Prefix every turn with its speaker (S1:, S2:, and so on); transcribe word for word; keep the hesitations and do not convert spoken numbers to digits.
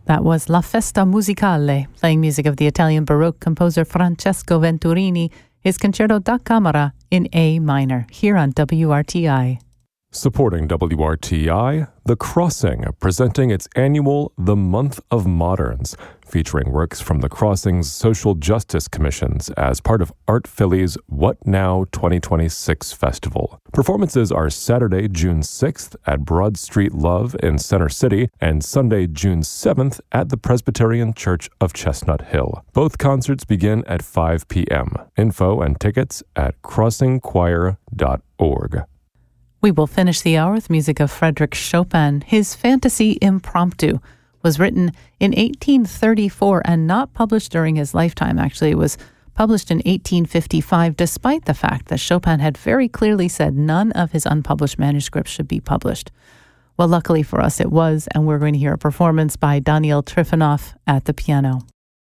S1: That was La Festa Musicale, playing music of the Italian Baroque composer Francesco Venturini, his Concerto da Camera in A minor, here on W R T I.
S2: Supporting W R T I, The Crossing, presenting its annual The Month of Moderns, featuring works from the Crossing's Social Justice Commissions as part of Art Philly's What Now twenty twenty-six Festival. Performances are Saturday, June sixth at Broad Street Love in Center City and Sunday, June seventh at the Presbyterian Church of Chestnut Hill. Both concerts begin at five p.m. Info and tickets at crossing choir dot org.
S1: We will finish the hour with music of Frédéric Chopin. His Fantasy Impromptu was written in eighteen thirty-four and not published during his lifetime. Actually, it was published in eighteen fifty-five, despite the fact that Chopin had very clearly said none of his unpublished manuscripts should be published. Well, luckily for us, it was, and we're going to hear a performance by Daniel Trifonov at the piano.